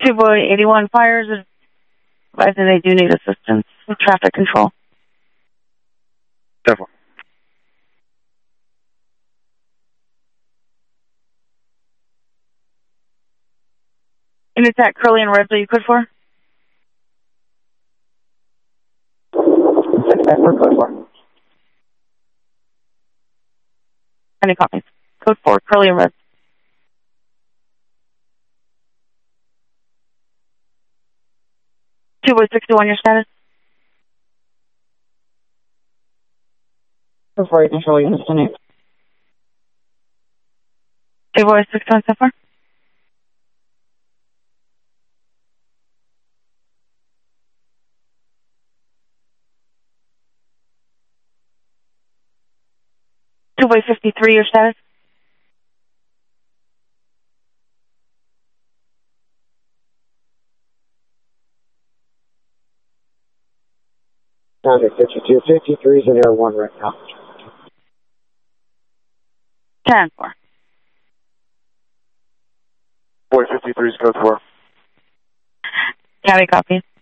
2 boy 81 fires advising they do need assistance with traffic control. Definitely. And it's that Curly and Reds that you code for? 6-4 code 4. Any copies? Code 4, Curly and Reds. 2 boy 61, your status? Before you control your destination. 2 boy 61 so far? Two boy 53, your status? Traffic 52, 53 is in air 1 right now. 10-4. Boy 53 is code 4. Copy, copy.